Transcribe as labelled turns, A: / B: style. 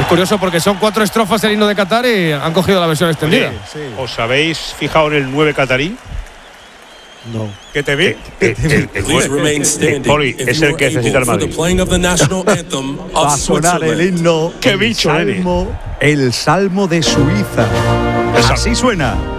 A: Es curioso porque son 4 estrofas el himno de Qatar y han cogido la versión extendida.
B: Sí.
C: ¿Os habéis fijado en el 9 catarí?
B: No.
C: ¿Qué te ve? Poli, es el que necesita el Madrid.
B: Va a sonar el himno.
C: ¡Qué bicho eres!
B: El Salmo de Suiza. Así suena.